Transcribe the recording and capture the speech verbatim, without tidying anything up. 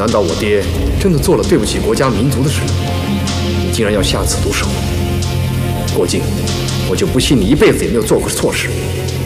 难道我爹真的做了对不起国家民族的事？你竟然要下此毒手！郭靖，我就不信你一辈子也没有做过错事。